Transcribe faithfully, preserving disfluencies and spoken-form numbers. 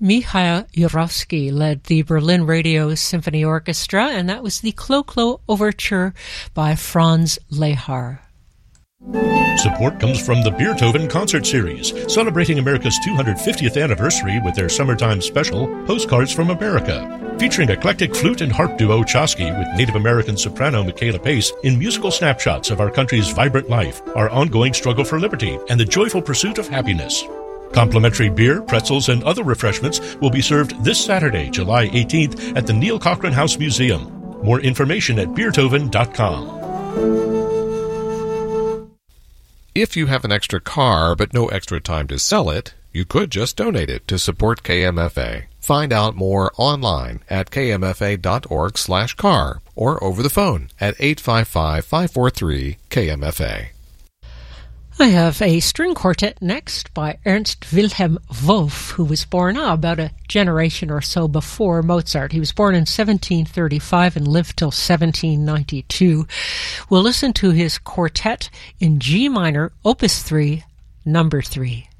Mihail Jurovsky led the Berlin Radio Symphony Orchestra, and that was the Clo-Clo Overture by Franz Lehár. Support comes from the Beethoven Concert Series, celebrating America's two hundred fiftieth anniversary with their summertime special, Postcards from America, featuring eclectic flute and harp duo Chosky with Native American soprano Michaela Pace in musical snapshots of our country's vibrant life, our ongoing struggle for liberty, and the joyful pursuit of happiness. Complimentary beer, pretzels, and other refreshments will be served this Saturday, July eighteenth, at the Neil Cochran House Museum. More information at beethoven dot com. If you have an extra car but no extra time to sell it, you could just donate it to support K M F A. Find out more online at k m f a dot org slash car or over the phone at eight five five, five four three, K M F A. I have a string quartet next by Ernst Wilhelm Wolf, who was born oh, about a generation or so before Mozart. He was born in seventeen thirty-five and lived till seventeen ninety-two. We'll listen to his quartet in G minor, Opus three, number three.